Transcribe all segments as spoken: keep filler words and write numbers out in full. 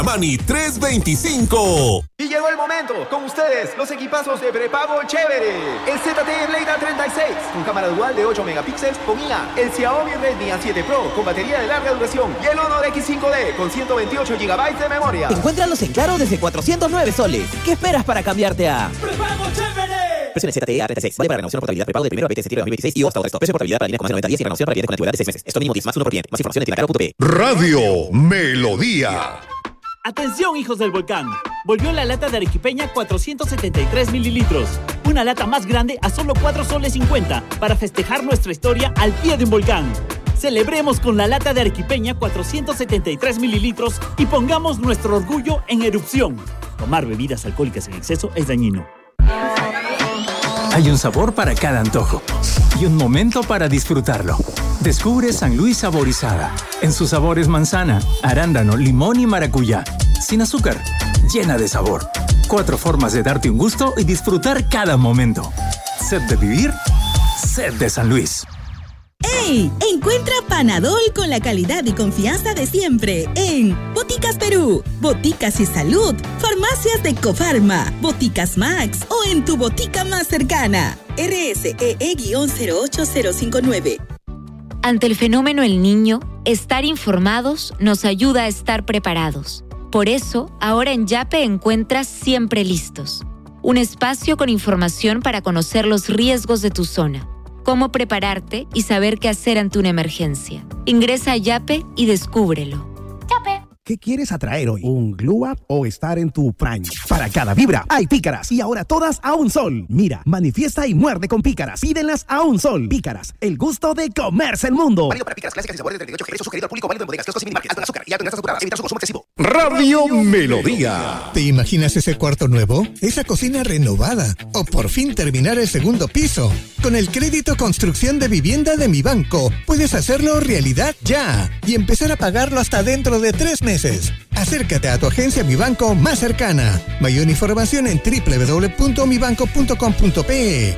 Mani trescientos veinticinco. Y llegó el momento, con ustedes, los equipazos de prepago chévere. El Z T E Blade A treinta y seis, con cámara dual de ocho megapíxeles con I A. El Xiaomi Redmi A siete Pro, con batería de larga duración. Y el Honor X cinco D, con ciento veintiocho gigabytes de memoria. Encuéntralos en Claro desde cuatrocientos nueve soles. ¿Qué esperas para cambiarte a ¡Prepago chévere! Presión Z T E A treinta y seis. Vale para renovación o portabilidad prepago del primero a veinte de septiembre de dos mil veintiséis y o hasta el resto. Precio de portabilidad para líneas con más de noventa días y renovación para clientes con antigüedad de seis meses. Esto mínimo diez más uno por cliente. Más información en tienda claro punto pe. Radio Melodía. Atención, hijos del volcán. Volvió la lata de arequipeña cuatrocientos setenta y tres mililitros. Una lata más grande a solo cuatro soles cincuenta para festejar nuestra historia al pie de un volcán. Celebremos con la lata de arequipeña cuatrocientos setenta y tres mililitros y pongamos nuestro orgullo en erupción. Tomar bebidas alcohólicas en exceso es dañino. Hay un sabor para cada antojo y un momento para disfrutarlo. Descubre San Luis Saborizada. En sus sabores manzana, arándano, limón y maracuyá. Sin azúcar, llena de sabor. Cuatro formas de darte un gusto y disfrutar cada momento. Sed de vivir, sed de San Luis. ¡Ey! Encuentra Panadol con la calidad y confianza de siempre en Boticas Perú, Boticas y Salud, Farmacias de Cofarma, Boticas Max o en tu botica más cercana. R S E E cero ocho cero cinco nueve. Ante el fenómeno El Niño, estar informados nos ayuda a estar preparados. Por eso, ahora en Yape encuentras Siempre Listos, un espacio con información para conocer los riesgos de tu zona, cómo prepararte y saber qué hacer ante una emergencia. Ingresa a Yape y descúbrelo. Yape. ¿Qué quieres atraer hoy? ¿Un glow up o estar en tu prime? Para cada vibra hay pícaras y ahora todas a un sol. Mira, manifiesta y muerde con pícaras. Pídenlas a un sol. Pícaras, el gusto de comerse el mundo. Válido para pícaras clásicas y sabores de treinta y ocho G. Sugerido al público, válido en bodegas, kioscos y minimarkets. Alto en azúcar y alto en grasas saturadas. Evitar su consumo excesivo. Radio Melodía. ¿Te imaginas ese cuarto nuevo? ¿Esa cocina renovada? ¿O por fin terminar el segundo piso? Con el crédito construcción de vivienda de Mi Banco, puedes hacerlo realidad ya y empezar a pagarlo hasta dentro de tres meses. Acércate a tu agencia Mi Banco más cercana. Mayor información en doble u doble u doble u punto mi banco punto com punto pe.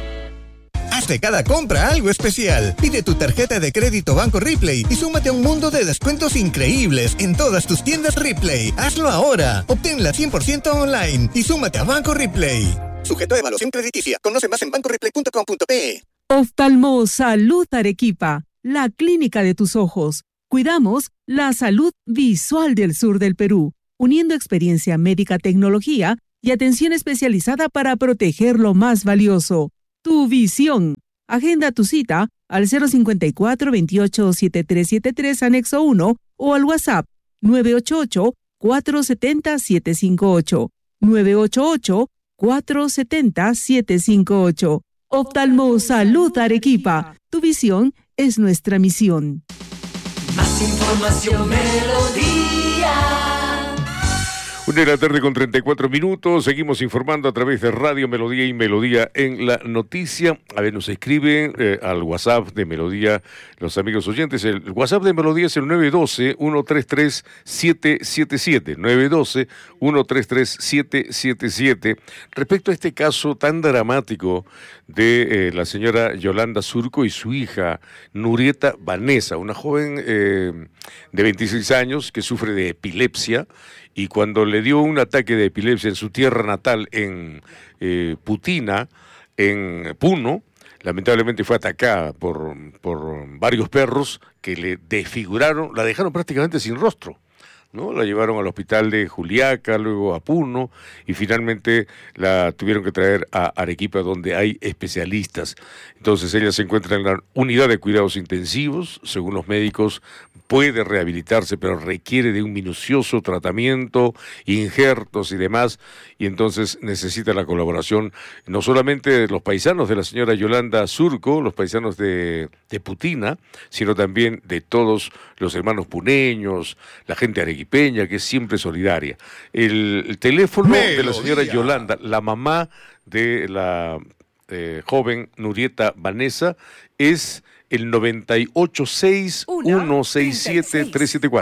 Haz de cada compra algo especial. Pide tu tarjeta de crédito Banco Ripley y súmate a un mundo de descuentos increíbles en todas tus tiendas Ripley. Hazlo ahora. Obténla cien por ciento online y súmate a Banco Ripley. Sujeto a evaluación crediticia. Conoce más en banco ripley punto com punto pe. Oftalmo Salud Arequipa, la clínica de tus ojos. Cuidamos la salud visual del sur del Perú, uniendo experiencia médica, tecnología y atención especializada para proteger lo más valioso, tu visión. Agenda tu cita al cero cinco cuatro, veintiocho, setenta y tres setenta y tres anexo uno o al WhatsApp nueve ocho ocho, cuatro siete cero, siete cinco ocho, nueve ocho ocho, cuatro siete cero, siete cinco ocho. Oftalmo Salud Arequipa, tu visión es nuestra misión. Más información, Melodía. Una de la tarde con treinta y cuatro minutos, seguimos informando a través de Radio Melodía y Melodía en la noticia. A ver, nos escriben eh, al WhatsApp de Melodía los amigos oyentes. El WhatsApp de Melodía es el nueve uno dos, uno tres tres, siete siete siete, nueve uno dos, uno tres tres, siete siete siete. Respecto a este caso tan dramático de eh, la señora Yolanda Surco y su hija Nurieta Vanessa, una joven eh, de veintiséis años que sufre de epilepsia, y cuando le dio un ataque de epilepsia en su tierra natal, en eh, Putina, en Puno, lamentablemente fue atacada por, por varios perros que le desfiguraron, la dejaron prácticamente sin rostro, ¿no? La llevaron al hospital de Juliaca, luego a Puno, y finalmente la tuvieron que traer a Arequipa, donde hay especialistas. Entonces ella se encuentra en la unidad de cuidados intensivos. Según los médicos, puede rehabilitarse, pero requiere de un minucioso tratamiento, injertos y demás, y entonces necesita la colaboración no solamente de los paisanos de la señora Yolanda Surco, los paisanos de, de Putina, sino también de todos los hermanos puneños, la gente arequipeña, que es siempre solidaria. El, el teléfono Melodía. De la señora Yolanda, la mamá de la eh, joven Nurieta Vanessa, es el noventa y ocho, seis, uno seis siete, tres siete cuatro.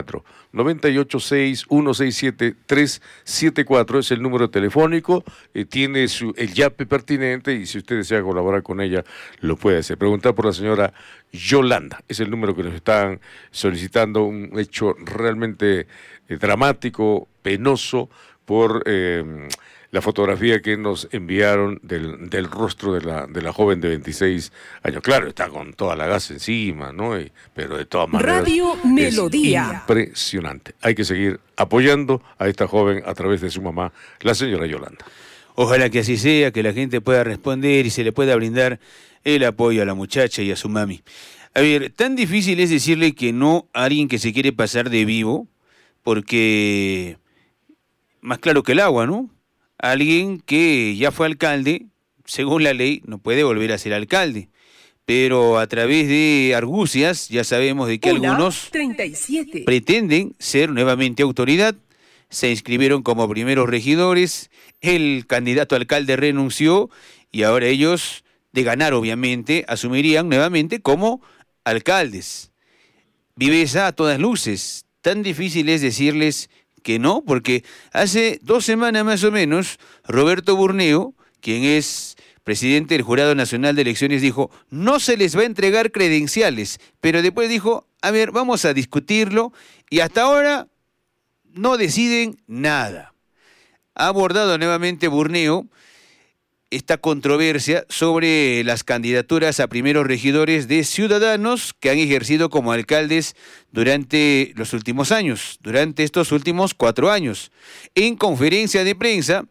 nueve ocho seis, uno seis siete, tres siete cuatro es el número telefónico, eh, tiene su, el yape pertinente y si usted desea colaborar con ella, lo puede hacer. Preguntar por la señora Yolanda, es el número que nos están solicitando, un hecho realmente eh, dramático, penoso, por eh, la fotografía que nos enviaron del, del rostro de la, de la joven de veintiséis años. Claro, está con toda la gas encima, ¿no? Y, pero de todas maneras Radio Melodía. Impresionante. Hay que seguir apoyando a esta joven a través de su mamá, la señora Yolanda. Ojalá que así sea, que la gente pueda responder y se le pueda brindar el apoyo a la muchacha y a su mami. A ver, tan difícil es decirle que no a alguien que se quiere pasar de vivo, porque más claro que el agua, ¿no? Alguien que ya fue alcalde, según la ley, no puede volver a ser alcalde. Pero a través de argucias, ya sabemos de que Una, algunos treinta y siete. pretenden ser nuevamente autoridad, se inscribieron como primeros regidores, el candidato a alcalde renunció y ahora ellos, de ganar obviamente, asumirían nuevamente como alcaldes. Viveza a todas luces, tan difícil es decirles que no, porque hace dos semanas más o menos, Roberto Burneo, quien es presidente del Jurado Nacional de Elecciones, dijo, no se les va a entregar credenciales, pero después dijo, a ver, vamos a discutirlo, y hasta ahora no deciden nada. Ha abordado nuevamente Burneo esta controversia sobre las candidaturas a primeros regidores de ciudadanos que han ejercido como alcaldes durante los últimos años, durante estos últimos cuatro años. En conferencia de prensa,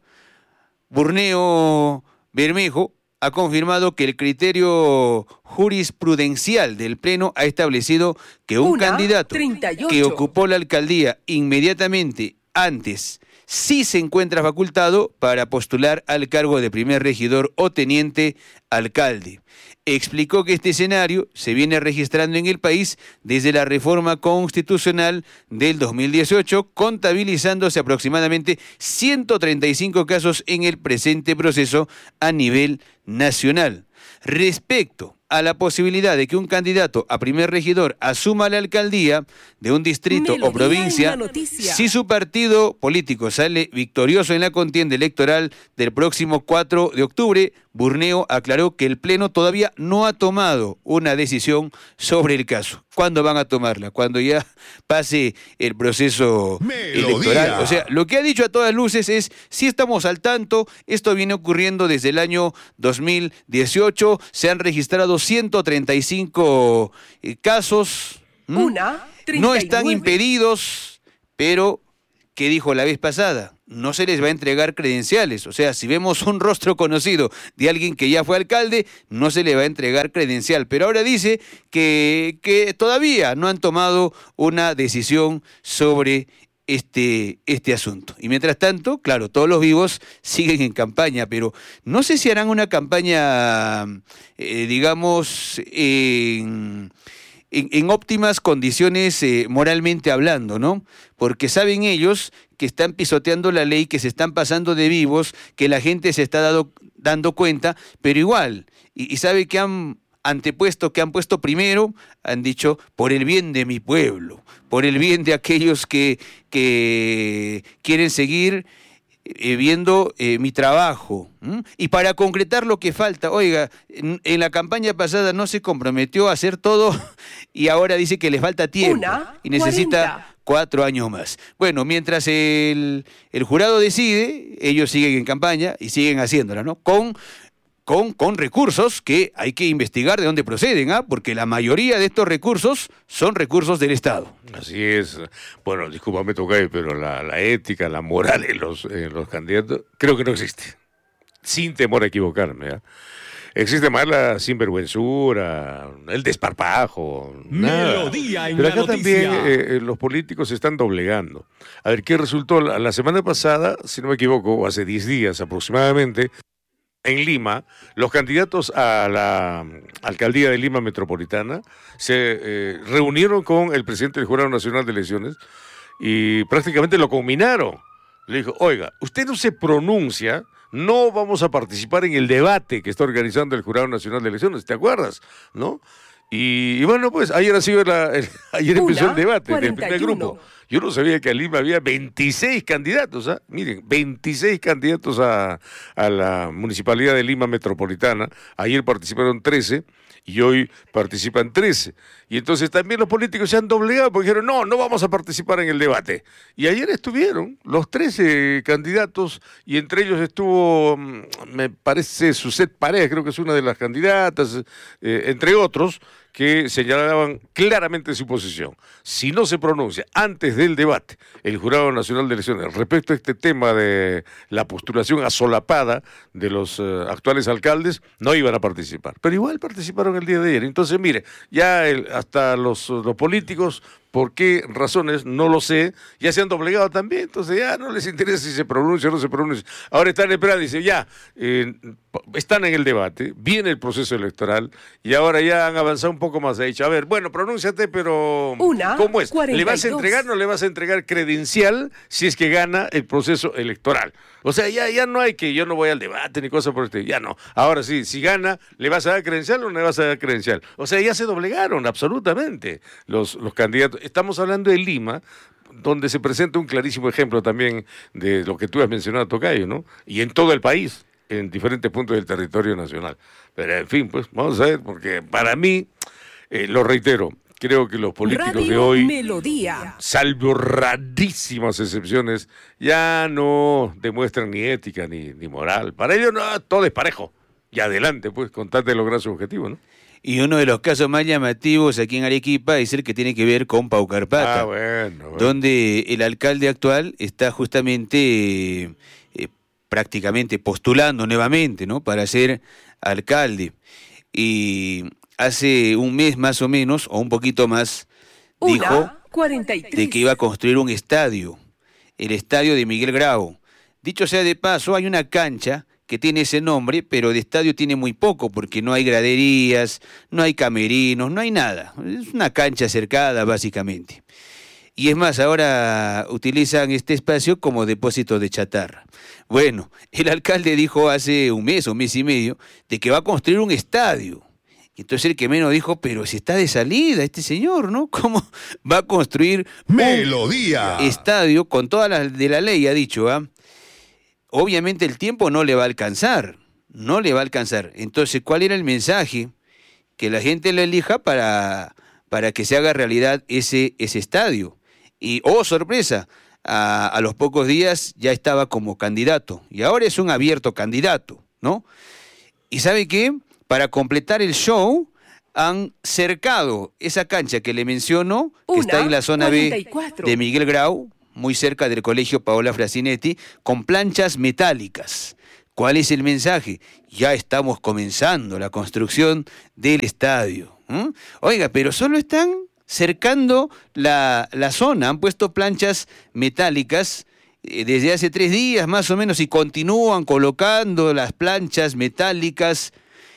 Burneo Bermejo ha confirmado que el criterio jurisprudencial del Pleno ha establecido que un Una, candidato treinta y ocho. que ocupó la alcaldía inmediatamente antes sí se encuentra facultado para postular al cargo de primer regidor o teniente alcalde. Explicó que este escenario se viene registrando en el país desde la reforma constitucional del dos mil dieciocho, contabilizándose aproximadamente ciento treinta y cinco casos en el presente proceso a nivel nacional. Respecto a la posibilidad de que un candidato a primer regidor asuma la alcaldía de un distrito Melodía o provincia, en la noticia. si su partido político sale victorioso en la contienda electoral del próximo cuatro de octubre, Burneo aclaró que el Pleno todavía no ha tomado una decisión sobre el caso. ¿Cuándo van a tomarla? Cuando ya pase el proceso Melodía. electoral. O sea, lo que ha dicho a todas luces es, si estamos al tanto, esto viene ocurriendo desde el año dos mil dieciocho, se han registrado ciento treinta y cinco eh, casos. ¿m? Una, treinta y nueve. No están impedidos, pero, ¿qué dijo la vez pasada? No se les va a entregar credenciales. O sea, si vemos un rostro conocido de alguien que ya fue alcalde, no se le va a entregar credencial. Pero ahora dice que, que todavía no han tomado una decisión sobre este, este asunto. Y mientras tanto, claro, todos los vivos siguen en campaña, pero no sé si harán una campaña, eh, digamos, en... En, en óptimas condiciones eh, moralmente hablando, ¿no? Porque saben ellos que están pisoteando la ley, que se están pasando de vivos, que la gente se está dado, dando cuenta, pero igual, y, y sabe que han antepuesto, que han puesto primero, han dicho, por el bien de mi pueblo, por el bien de aquellos que, que quieren seguir Eh, viendo eh, mi trabajo. ¿m? Y para concretar lo que falta, oiga, en, en la campaña pasada no se comprometió a hacer todo y ahora dice que le falta tiempo Una, y necesita cuarenta. cuatro años más. Bueno, mientras el, el jurado decide, ellos siguen en campaña y siguen haciéndola, ¿no? Con Con, con recursos que hay que investigar de dónde proceden, ¿ah? Porque la mayoría de estos recursos son recursos del Estado. Así es. Bueno, discúlpame, Tocay, pero la, la ética, la moral en los, en los candidatos, creo que no existe. Sin temor a equivocarme, ¿eh? Existe más la sinvergüenzura, el desparpajo, nada. Melodía en Pero la acá noticia. también eh, los políticos se están doblegando. A ver, ¿qué resultó? La, la semana pasada, si no me equivoco, o hace diez días aproximadamente, en Lima, los candidatos a la alcaldía de Lima Metropolitana se eh, reunieron con el presidente del Jurado Nacional de Elecciones y prácticamente lo combinaron. Le dijo, oiga, usted no se pronuncia, no vamos a participar en el debate que está organizando el Jurado Nacional de Elecciones, ¿te acuerdas? ¿No? Y, y bueno, pues ayer ha sido la, el, ayer empezó Una, el debate del cuarenta y primer grupo. uno. Yo no sabía que en Lima había veintiséis candidatos, ¿ah? Miren, veintiséis candidatos a, a la Municipalidad de Lima Metropolitana. Ayer participaron trece y hoy participan trece. Y entonces también los políticos se han doblegado porque dijeron, no, no vamos a participar en el debate. Y ayer estuvieron los trece candidatos y entre ellos estuvo, me parece, Suset Paredes, creo que es una de las candidatas, eh, entre otros, que señalaban claramente su posición. Si no se pronuncia antes del debate el Jurado Nacional de Elecciones respecto a este tema de la postulación asolapada de los uh, actuales alcaldes, no iban a participar. Pero igual participaron el día de ayer. Entonces, mire, ya el, hasta los, los políticos, ¿por qué razones? No lo sé, ya se han doblegado también, entonces ya no les interesa si se pronuncia o no se pronuncia. Ahora están esperando, dice, ya, eh, están en el debate, viene el proceso electoral y ahora ya han avanzado un poco más. Ha dicho, a ver, bueno, pronúnciate, pero Una, ¿cómo es? cuarenta y ¿Le vas a dos. entregar o no le vas a entregar credencial si es que gana el proceso electoral? O sea, ya, ya no hay que yo no voy al debate ni cosa por este, ya no. Ahora sí, si gana, ¿le vas a dar credencial o no le vas a dar credencial? O sea, ya se doblegaron absolutamente los, los candidatos. Estamos hablando de Lima, donde se presenta un clarísimo ejemplo también de lo que tú has mencionado, Tocayo, ¿no? Y en todo el país, en diferentes puntos del territorio nacional. Pero en fin, pues vamos a ver, porque para mí, eh, lo reitero, creo que los políticos Radio de hoy, Melodía. salvo rarísimas excepciones, ya no demuestran ni ética ni, ni moral. Para ellos no, todo es parejo. Y adelante, pues, con tal de lograr su objetivo, ¿no? Y uno de los casos más llamativos aquí en Arequipa es el que tiene que ver con Paucarpata, Ah, bueno, bueno. donde el alcalde actual está justamente eh, eh, prácticamente postulando nuevamente, ¿no?, para ser alcalde. Y hace un mes más o menos, o un poquito más, dijo Una, cuarenta y tres. de que iba a construir un estadio, el estadio de Miguel Grau. Dicho sea de paso, hay una cancha que tiene ese nombre, pero de estadio tiene muy poco, porque no hay graderías, no hay camerinos, no hay nada. Es una cancha cercada, básicamente. Y es más, ahora utilizan este espacio como depósito de chatarra. Bueno, el alcalde dijo hace un mes o mes y medio de que va a construir un estadio. Entonces el que menos dijo, pero si está de salida este señor, ¿no? ¿Cómo va a construir Melodía. un estadio con todas las de la ley, ha dicho, ¿ah? Obviamente el tiempo no le va a alcanzar, no le va a alcanzar. Entonces, ¿cuál era el mensaje? Que la gente lo elija para, para que se haga realidad ese, ese estadio. Y, oh, sorpresa, a, a los pocos días ya estaba como candidato. Y ahora es un abierto candidato, ¿no? ¿Y sabe qué? Para completar el show, han cercado esa cancha que le menciono, que Una, está en la zona cuarenta y B cuatro. de Miguel Grau, muy cerca del colegio Paola Frassinetti, con planchas metálicas. ¿Cuál es el mensaje? Ya estamos comenzando la construcción del estadio. ¿Mm? Oiga, pero solo están cercando la, la zona, han puesto planchas metálicas eh, desde hace tres días más o menos y continúan colocando las planchas metálicas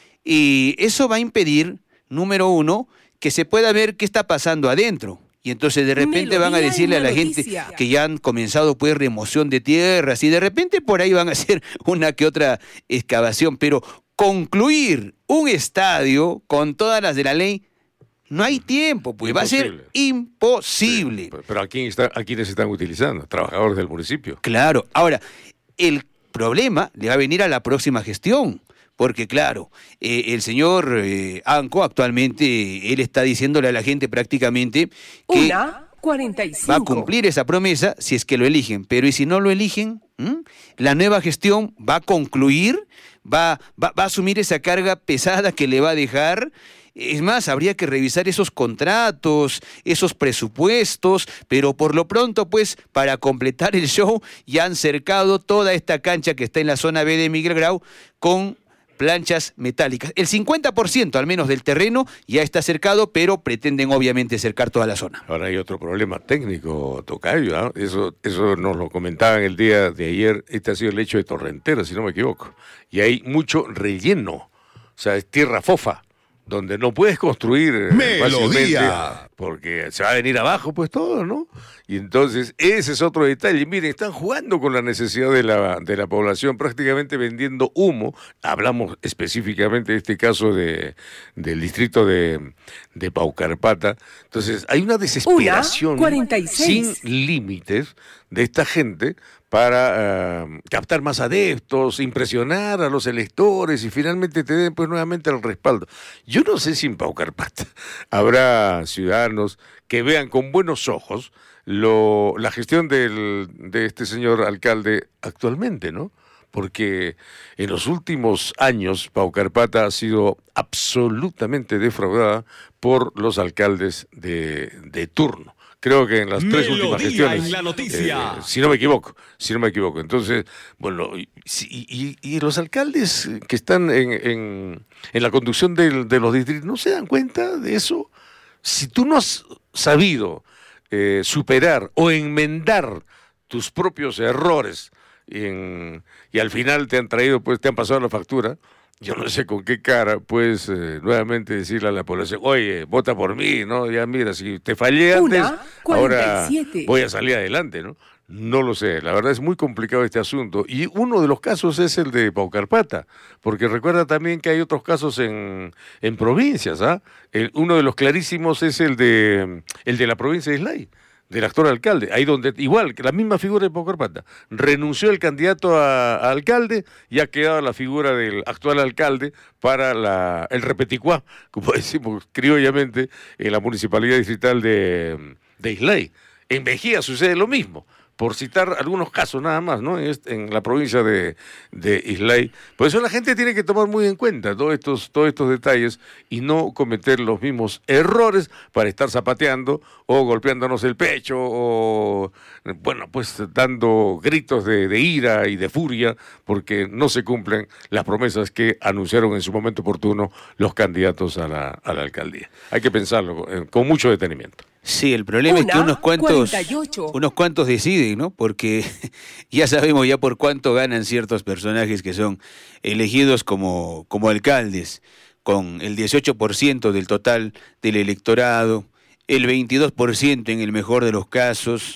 y eso va a impedir, número uno, que se pueda ver qué está pasando adentro. Y entonces de repente van a Melodía decirle a en la la gente noticia. que ya han comenzado pues remoción de tierras y de repente por ahí van a hacer una que otra excavación, pero concluir un estadio con todas las de la ley, no hay tiempo, pues Imposible. va a ser imposible. Sí, pero ¿a, quién está, ¿a quiénes están utilizando? Trabajadores del municipio. Claro, ahora, el problema le va a venir a la próxima gestión. Porque claro, eh, el señor eh, Anco actualmente, él está diciéndole a la gente prácticamente que Una, cuarenta y cinco. va a cumplir esa promesa si es que lo eligen. Pero ¿y si no lo eligen? ¿Mm? La nueva gestión va a concluir, va, va, va a asumir esa carga pesada que le va a dejar. Es más, habría que revisar esos contratos, esos presupuestos, pero por lo pronto, pues, para completar el show, ya han cercado toda esta cancha que está en la zona B de Miguel Grau con planchas metálicas. El cincuenta por ciento al menos del terreno ya está cercado, pero pretenden obviamente cercar toda la zona. Ahora hay otro problema técnico, Tocayo, ¿ah? Eso, eso nos lo comentaban el día de ayer. Este ha sido el hecho de Torrentera, si no me equivoco. Y hay mucho relleno, o sea, es tierra fofa. donde no puedes construir eh, Melodía. fácilmente, porque se va a venir abajo pues todo, ¿no? Y entonces ese es otro detalle. Miren, están jugando con la necesidad de la, de la población, prácticamente vendiendo humo. Hablamos específicamente de este caso de, del distrito de, de Paucarpata. Entonces hay una desesperación Una, cuarenta y seis. sin límites de esta gente para uh, captar más adeptos, impresionar a los electores y finalmente te den pues nuevamente el respaldo. Yo no sé si en Paucarpata habrá ciudadanos que vean con buenos ojos lo, la gestión del, de este señor alcalde actualmente, ¿no? Porque en los últimos años Paucarpata ha sido absolutamente defraudada por los alcaldes de, de turno. Creo que en las tres Melodía últimas gestiones, en la noticia. eh, si no me equivoco, si no me equivoco. Entonces, bueno, y, y, y los alcaldes que están en, en, en la conducción del, de los distritos, ¿no se dan cuenta de eso? Si tú no has sabido eh, superar o enmendar tus propios errores en, y al final te han traído, pues te han pasado la factura, yo no sé con qué cara, pues, eh, nuevamente decirle a la población, oye, vota por mí, ¿no? Ya mira, si te fallé antes, Una, ahora cuarenta y siete. voy a salir adelante, ¿no? No lo sé, la verdad es muy complicado este asunto. Y uno de los casos es el de Paucarpata, porque recuerda también que hay otros casos en, en provincias, ¿ah? El- uno de los clarísimos es el de, el de la provincia de Islay, del actual alcalde, ahí donde, igual, que la misma figura de Paucarpata, renunció el candidato a, a alcalde y ha quedado la figura del actual alcalde para la, el repeticuá, como decimos criollamente, en la municipalidad distrital de, de Islay. En Mejía sucede lo mismo, por citar algunos casos nada más, ¿no? En, este- en la provincia de, de Islay. Por eso la gente tiene que tomar muy en cuenta todos estos, todos estos detalles y no cometer los mismos errores para estar zapateando o golpeándonos el pecho o, bueno, pues dando gritos de, de ira y de furia porque no se cumplen las promesas que anunciaron en su momento oportuno los candidatos a la, a la alcaldía. Hay que pensarlo eh, con mucho detenimiento. Sí, el problema es que Una, unos cuantos, cuarenta y ocho. unos cuantos deciden, ¿no? Porque ya sabemos ya por cuánto ganan ciertos personajes que son elegidos como, como alcaldes, con el dieciocho por ciento del total del electorado, el veintidós por ciento en el mejor de los casos,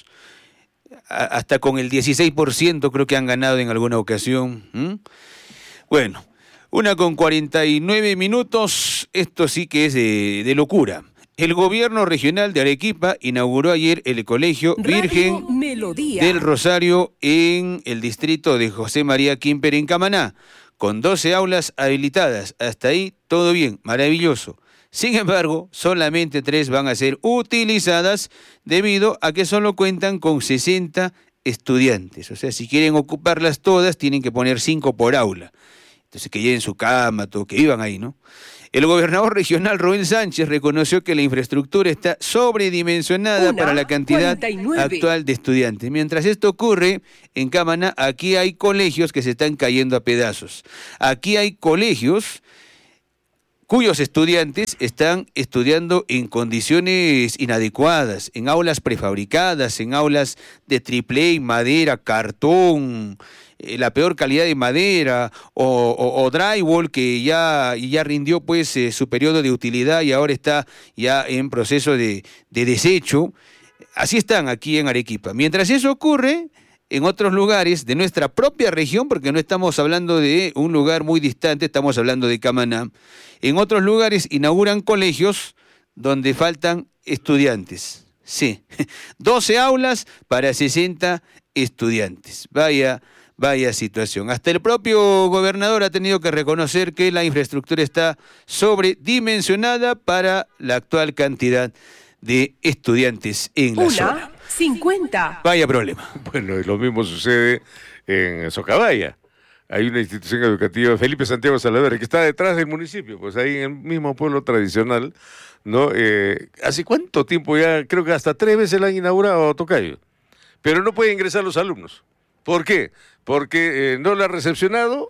a- hasta con el dieciséis por ciento creo que han ganado en alguna ocasión. ¿m? Bueno, una con cuarenta y nueve minutos, esto sí que es de, de locura. El gobierno regional de Arequipa inauguró ayer el Colegio Virgen Radio Melodía. del Rosario en el distrito de José María Quimper en Camaná, con doce aulas habilitadas. Hasta ahí todo bien, maravilloso. Sin embargo, solamente tres van a ser utilizadas debido a que solo cuentan con sesenta estudiantes. O sea, si quieren ocuparlas todas, tienen que poner cinco por aula. Entonces, que lleven su cama, todo, que vivan ahí, ¿no? El gobernador regional Roel Sánchez reconoció que la infraestructura está sobredimensionada Una, para la cantidad cuarenta y nueve. actual de estudiantes. Mientras esto ocurre, en Camaná, aquí hay colegios que se están cayendo a pedazos. Aquí hay colegios cuyos estudiantes están estudiando en condiciones inadecuadas, en aulas prefabricadas, en aulas de triple A, madera, cartón, eh, la peor calidad de madera, o, o, o drywall que ya, ya rindió pues eh, su periodo de utilidad y ahora está ya en proceso de, de desecho. Así están aquí en Arequipa. Mientras eso ocurre, en otros lugares de nuestra propia región, porque no estamos hablando de un lugar muy distante, estamos hablando de Camaná, en otros lugares inauguran colegios donde faltan estudiantes. Sí, doce aulas para sesenta estudiantes. Vaya, vaya situación. Hasta el propio gobernador ha tenido que reconocer que la infraestructura está sobredimensionada para la actual cantidad de estudiantes en la zona. Una, cincuenta. Vaya problema. Bueno, y lo mismo sucede en Socabaya. Hay una institución educativa, Felipe Santiago Salaverry, que está detrás del municipio, pues ahí en el mismo pueblo tradicional, ¿no? Eh, ¿Hace cuánto tiempo ya? Creo que hasta tres veces la han inaugurado, Tocayo. Pero no pueden ingresar los alumnos. ¿Por qué? Porque eh, no la ha recepcionado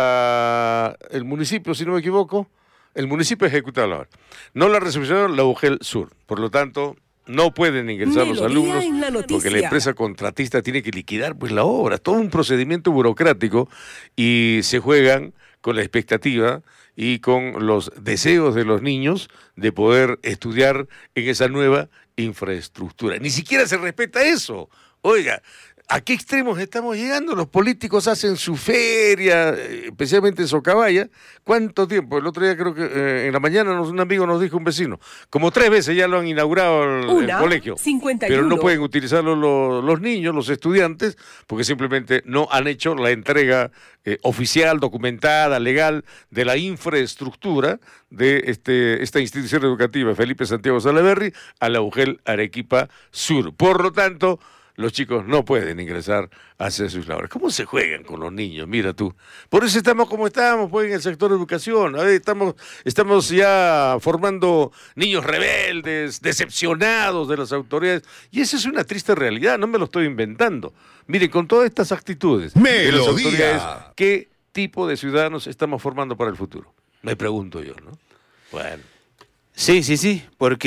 la, el municipio, si no me equivoco, el municipio ejecutado la obra. No la ha recepcionado la U G E L Sur. Por lo tanto, no pueden ingresar los Melodía alumnos en la porque la noticia. empresa contratista tiene que liquidar pues la obra, todo un procedimiento burocrático y se juegan con la expectativa y con los deseos de los niños de poder estudiar en esa nueva infraestructura. Ni siquiera se respeta eso. Oiga, ¿a qué extremos estamos llegando? Los políticos hacen su feria, especialmente en Socabaya. ¿Cuánto tiempo? El otro día creo que eh, en la mañana nos, un amigo nos dijo, un vecino, como tres veces ya lo han inaugurado el, Una, el colegio. cincuenta y uno. Pero no pueden utilizarlo los, los niños, los estudiantes, porque simplemente no han hecho la entrega eh, oficial, documentada, legal, de la infraestructura de este, esta institución educativa, Felipe Santiago Salaverry, a la UGEL Arequipa Sur. Por lo tanto, los chicos no pueden ingresar a hacer sus labores. ¿Cómo se juegan con los niños? Mira tú. Por eso estamos como estamos, pues, en el sector de educación. A ver, estamos, estamos ya formando niños rebeldes, decepcionados de las autoridades. Y esa es una triste realidad, no me lo estoy inventando. Miren, con todas estas actitudes de las autoridades, ¿qué tipo de ciudadanos estamos formando para el futuro? Me pregunto yo, ¿no? Bueno. Sí, sí, sí,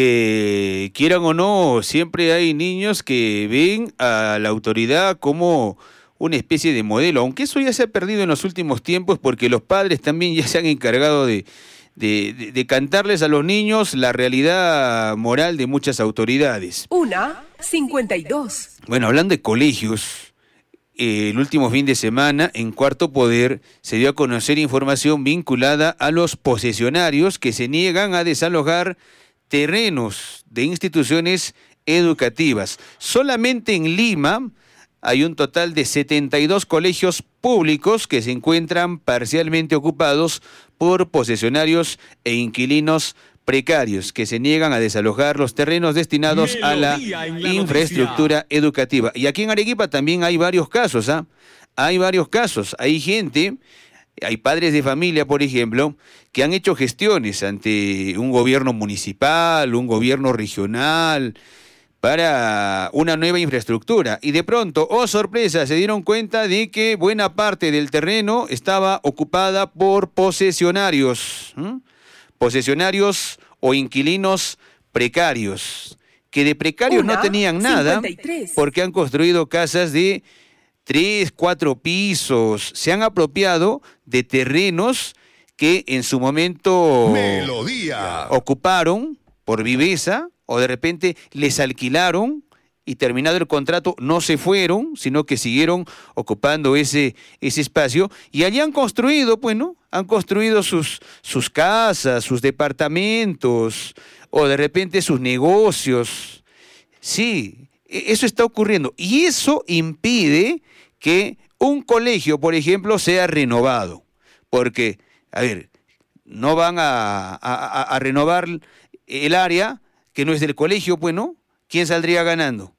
porque quieran o no, siempre hay niños que ven a la autoridad como una especie de modelo, aunque eso ya se ha perdido en los últimos tiempos porque los padres también ya se han encargado de, de, de, de cantarles a los niños la realidad moral de muchas autoridades. Una, cincuenta y dos. Bueno, hablando de colegios, el último fin de semana, en Cuarto Poder, se dio a conocer información vinculada a los posesionarios que se niegan a desalojar terrenos de instituciones educativas. Solamente en Lima hay un total de setenta y dos colegios públicos que se encuentran parcialmente ocupados por posesionarios e inquilinos precarios que se niegan a desalojar los terrenos destinados a la, la infraestructura noticia. educativa. Y aquí en Arequipa también hay varios casos, ¿ah? Hay varios casos. Hay gente, hay padres de familia, por ejemplo, que han hecho gestiones ante un gobierno municipal, un gobierno regional, para una nueva infraestructura. Y de pronto, oh sorpresa, se dieron cuenta de que buena parte del terreno estaba ocupada por posesionarios. ¿Mm? Posesionarios o inquilinos precarios, que de precarios Una, no tenían nada, cincuenta y tres. Porque han construido casas de tres, cuatro pisos, se han apropiado de terrenos que en su momento Melodía. ocuparon por viveza, o de repente les alquilaron, y terminado el contrato no se fueron, sino que siguieron ocupando ese, ese espacio, y allí han construido, pues, ¿no? Han construido sus, sus casas, sus departamentos, o de repente sus negocios. Sí, eso está ocurriendo, y eso impide que un colegio, por ejemplo, sea renovado, porque, a ver, no van a, a, a renovar el área que no es del colegio, pues, ¿no? ¿Quién saldría ganando?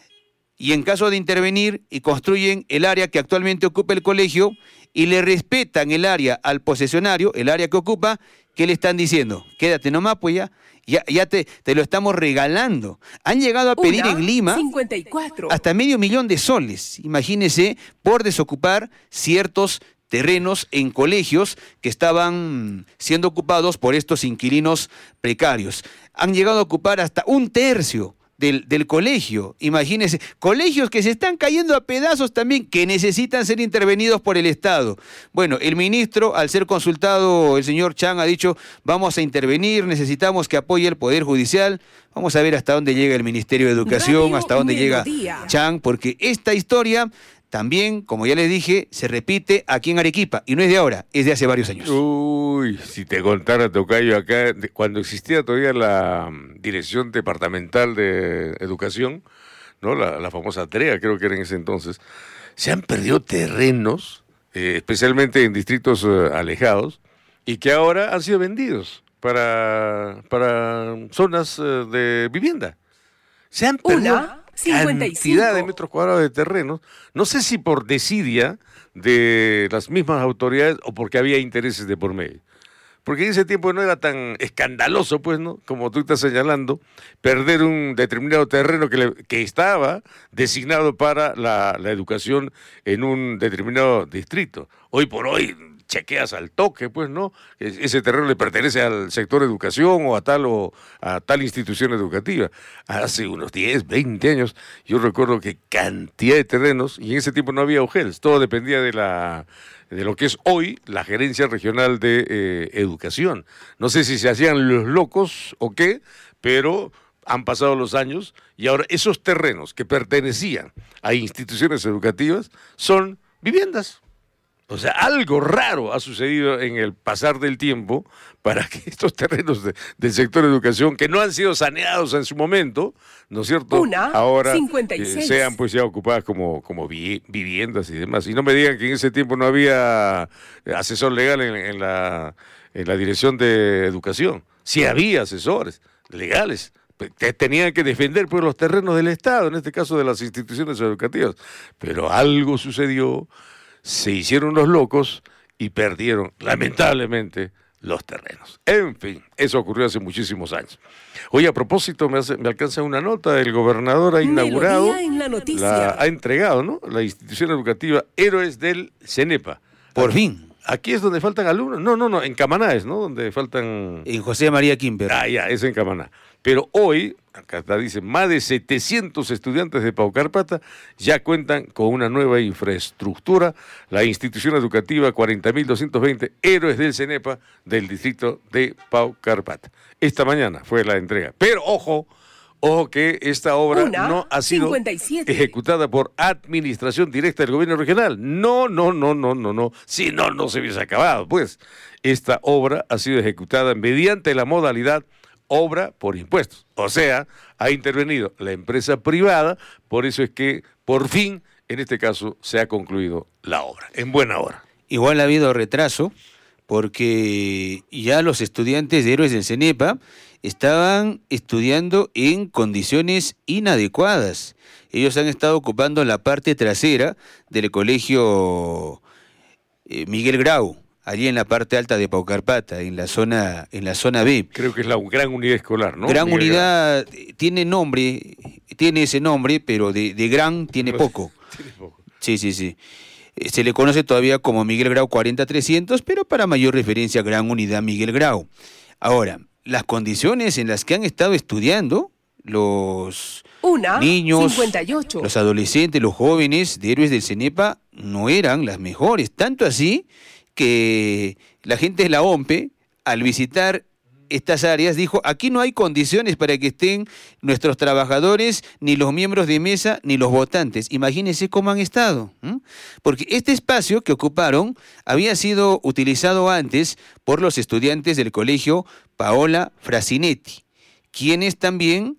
Y en caso de intervenir y construyen el área que actualmente ocupa el colegio y le respetan el área al posesionario, el área que ocupa, ¿qué le están diciendo? Quédate nomás, pues ya, ya, ya te, te lo estamos regalando. Han llegado a pedir Una, en Lima cincuenta y cuatro. Hasta medio millón de soles, imagínense, por desocupar ciertos terrenos en colegios que estaban siendo ocupados por estos inquilinos precarios. Han llegado a ocupar hasta un tercio Del, del colegio, imagínense, colegios que se están cayendo a pedazos también, que necesitan ser intervenidos por el Estado. Bueno, el ministro, al ser consultado, el señor Chang ha dicho, vamos a intervenir, necesitamos que apoye el Poder Judicial, vamos a ver hasta dónde llega el Ministerio de Educación, Radio hasta dónde Melodía. Llega Chang, porque esta historia también, como ya les dije, se repite aquí en Arequipa, y no es de ahora, es de hace varios años. Uy, si te contara, tocayo, acá, de, cuando existía todavía la um, Dirección Departamental de Educación, ¿no? La, la famosa T R E A, creo que era en ese entonces, se han perdido terrenos, eh, especialmente en distritos uh, alejados, y que ahora han sido vendidos para, para zonas uh, de vivienda. Se han perdido Una. cincuenta y cinco. Cantidad de metros cuadrados de terrenos, no sé si por desidia de las mismas autoridades o porque había intereses de por medio. Porque en ese tiempo no era tan escandaloso, pues, ¿no? Como tú estás señalando, perder un determinado terreno que, le, que estaba designado para la, la educación en un determinado distrito. Hoy por hoy chequeas al toque, pues, ¿no? Ese terreno le pertenece al sector educación o a tal o a tal institución educativa. Hace unos diez, veinte años, yo recuerdo que cantidad de terrenos, y en ese tiempo no había UGELs, todo dependía de la de lo que es hoy la Gerencia Regional de eh, Educación. No sé si se hacían los locos o qué, pero han pasado los años y ahora esos terrenos que pertenecían a instituciones educativas son viviendas. O sea, algo raro ha sucedido en el pasar del tiempo para que estos terrenos de, del sector de educación, que no han sido saneados en su momento, ¿no es cierto?, Una, ahora cincuenta y seis. eh, sean pues ya ocupadas como, como vi, viviendas y demás. Y no me digan que en ese tiempo no había asesor legal en, en, la, en la Dirección de Educación. Sí había asesores legales. Te tenían que defender pues los terrenos del Estado, en este caso de las instituciones educativas. Pero algo sucedió, se hicieron los locos y perdieron, lamentablemente, los terrenos. En fin, eso ocurrió hace muchísimos años. Oye, a propósito, me, hace, me alcanza una nota, el gobernador ha inaugurado, Melodía en la noticia. la, ha entregado, ¿no?, la institución educativa Héroes del CENEPA. Por fin. ¿Aquí es donde faltan alumnos? No, no, no, en Camaná es, ¿no?, donde faltan... En José María Quimper. Ah, ya, es en Camaná. Pero hoy, acá está, dice, más de setecientos estudiantes de Paucarpata ya cuentan con una nueva infraestructura. La institución educativa cuarenta mil doscientos veinte Héroes del CENEPA del distrito de Paucarpata. Esta mañana fue la entrega. Pero ojo, ojo que esta obra Una, no ha sido cincuenta y siete. ejecutada por administración directa del gobierno regional. No, no, no, no, no, no. Si no, no se hubiese acabado. Pues esta obra ha sido ejecutada mediante la modalidad obra por impuestos. O sea, ha intervenido la empresa privada, por eso es que por fin, en este caso, se ha concluido la obra, en buena hora. Igual ha habido retraso, porque ya los estudiantes de Héroes del CENEPA estaban estudiando en condiciones inadecuadas. Ellos han estado ocupando la parte trasera del colegio eh, Miguel Grau, allí en la parte alta de Paucarpata, en la zona, en la zona B. Creo que es la gran unidad escolar, ¿no? Gran Miguel unidad, Grau. tiene nombre, tiene ese nombre, pero de, de gran tiene poco. Tiene poco. Sí, sí, sí. Eh, Se le conoce todavía como Miguel Grau cuarenta trescientos, pero para mayor referencia, Gran Unidad Miguel Grau. Ahora, las condiciones en las que han estado estudiando los Una, niños, cincuenta y ocho. los adolescentes, los jóvenes de Héroes del CENEPA no eran las mejores. Tanto así que la gente de la O M P E, al visitar estas áreas, dijo, aquí no hay condiciones para que estén nuestros trabajadores, ni los miembros de mesa, ni los votantes. Imagínense cómo han estado. ¿m? Porque este espacio que ocuparon había sido utilizado antes por los estudiantes del colegio Paola Frasinetti, quienes también,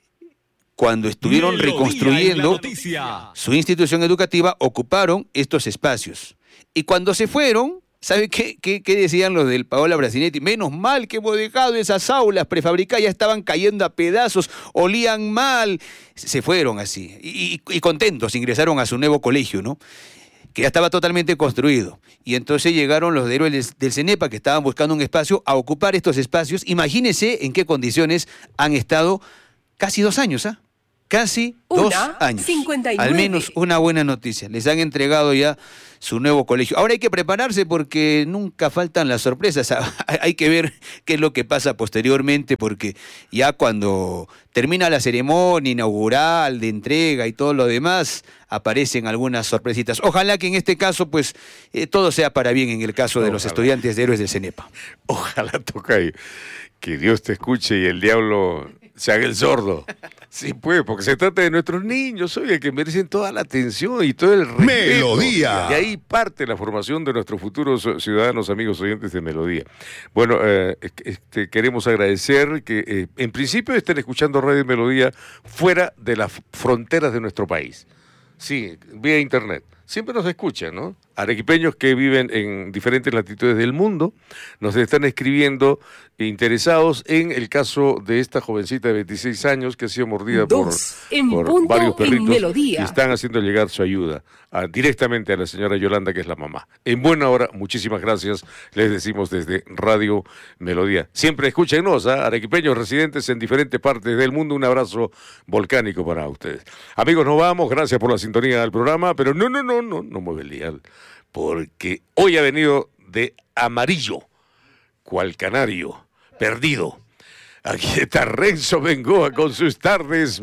cuando estuvieron Melodía reconstruyendo en la su institución educativa, ocuparon estos espacios. Y cuando se fueron, ¿sabe qué, qué, qué decían los del Paola Frasinetti? Menos mal que hemos dejado esas aulas prefabricadas, ya estaban cayendo a pedazos, olían mal. Se fueron así, y, y, y contentos, ingresaron a su nuevo colegio, ¿no?, que ya estaba totalmente construido. Y entonces llegaron los de Héroes del, del CENEPA, que estaban buscando un espacio, a ocupar estos espacios. Imagínense en qué condiciones han estado casi dos años, ¿ah? Casi Una, dos años. cincuenta y nueve. Al menos una buena noticia. Les han entregado ya su nuevo colegio. Ahora hay que prepararse porque nunca faltan las sorpresas. Hay que ver qué es lo que pasa posteriormente, porque ya cuando termina la ceremonia inaugural de entrega y todo lo demás, aparecen algunas sorpresitas. Ojalá que en este caso, pues, eh, todo sea para bien en el caso de Ojalá. los estudiantes de Héroes del CENEPA. Ojalá, tocayo, que Dios te escuche y el diablo se haga el sordo. Sí, pues, porque se trata de nuestros niños, oye, que merecen toda la atención y todo el respeto. Melodía. De ahí parte la formación de nuestros futuros ciudadanos, amigos oyentes de Melodía. Bueno, eh, este, queremos agradecer que eh, en principio estén escuchando Radio Melodía fuera de las fronteras de nuestro país. Sí, vía internet. Siempre nos escuchan, ¿no? Arequipeños que viven en diferentes latitudes del mundo nos están escribiendo interesados en el caso de esta jovencita de veintiséis años que ha sido mordida por, Dos, en por punto varios en perritos Melodía. y están haciendo llegar su ayuda a- directamente a la señora Yolanda, que es la mamá. En buena hora, muchísimas gracias, les decimos desde Radio Melodía. Siempre escúchenos, ¿ah? Arequipeños residentes en diferentes partes del mundo, un abrazo volcánico para ustedes. Amigos, nos vamos, gracias por la sintonía del programa, pero no, no, no, no, no mueve el dial, porque hoy ha venido de amarillo, cual canario, perdido. Aquí está Renzo Bengoa con sus tardes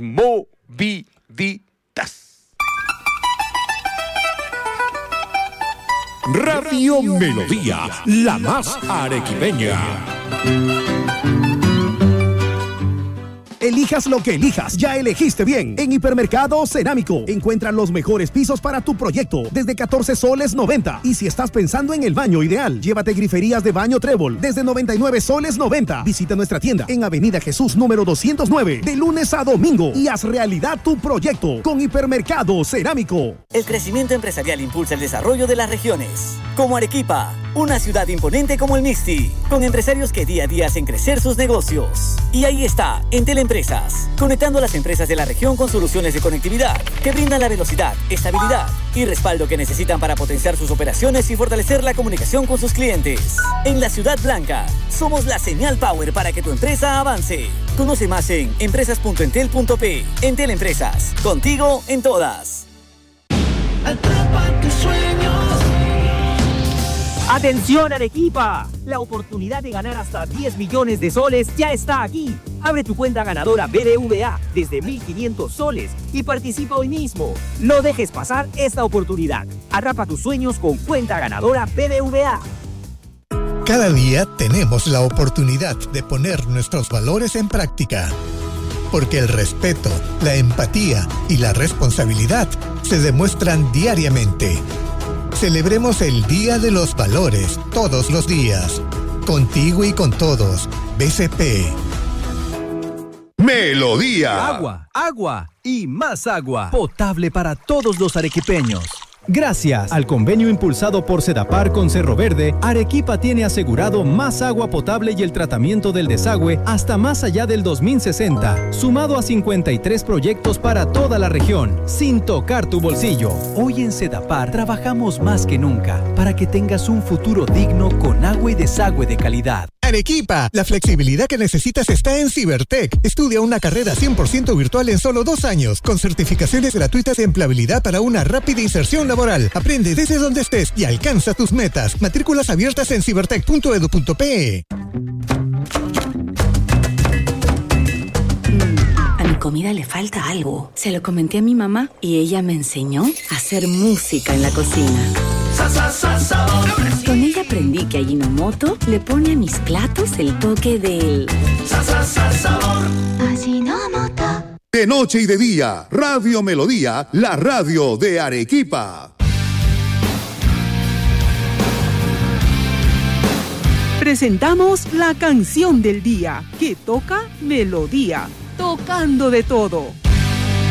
moviditas. Radio Melodía, la más arequipeña. Elijas lo que elijas, ya elegiste bien. En Hipermercado Cerámico encuentra los mejores pisos para tu proyecto desde catorce soles noventa. Y si estás pensando en el baño ideal, llévate griferías de baño Trébol desde noventa y nueve soles noventa. Visita nuestra tienda en Avenida Jesús número doscientos nueve de lunes a domingo y haz realidad tu proyecto con Hipermercado Cerámico. El crecimiento empresarial impulsa el desarrollo de las regiones, como Arequipa, una ciudad imponente como el Mixti, con empresarios que día a día hacen crecer sus negocios. Y ahí está, Entel Empresas, conectando a las empresas de la región con soluciones de conectividad que brindan la velocidad, estabilidad y respaldo que necesitan para potenciar sus operaciones y fortalecer la comunicación con sus clientes. En la Ciudad Blanca, somos la señal power para que tu empresa avance. Conoce más en empresas punto entel punto pe. Entel Empresas, contigo en todas. Atrapa tus sueños. ¡Atención, Arequipa! La oportunidad de ganar hasta diez millones de soles ya está aquí. Abre tu cuenta ganadora B B V A desde mil quinientos soles y participa hoy mismo. No dejes pasar esta oportunidad. Atrapa tus sueños con cuenta ganadora B B V A. Cada día tenemos la oportunidad de poner nuestros valores en práctica. Porque el respeto, la empatía y la responsabilidad se demuestran diariamente. Celebremos el Día de los Valores todos los días. Contigo y con todos. B C P. Melodía. Agua, agua y más agua. Potable para todos los arequipeños. Gracias al convenio impulsado por Sedapar con Cerro Verde, Arequipa tiene asegurado más agua potable y el tratamiento del desagüe hasta más allá del dos mil sesenta, sumado a cincuenta y tres proyectos para toda la región, sin tocar tu bolsillo. Hoy en Sedapar trabajamos más que nunca para que tengas un futuro digno con agua y desagüe de calidad. Arequipa, la flexibilidad que necesitas está en Cibertech. Estudia una carrera cien por ciento virtual en solo dos años, con certificaciones gratuitas de empleabilidad para una rápida inserción laboral. Aprende desde donde estés y alcanza tus metas. Matrículas abiertas en cibertech punto edu punto pe. A mi comida le falta algo. Se lo comenté a mi mamá y ella me enseñó a hacer música en la cocina. Sa, sa, sa, sabor. Con ella aprendí que Ajinomoto le pone a mis platos el toque del sa, sa, sa, sabor. Ajinomoto. De noche y de día, Radio Melodía, la radio de Arequipa. Presentamos la canción del día, que toca Melodía, tocando de todo.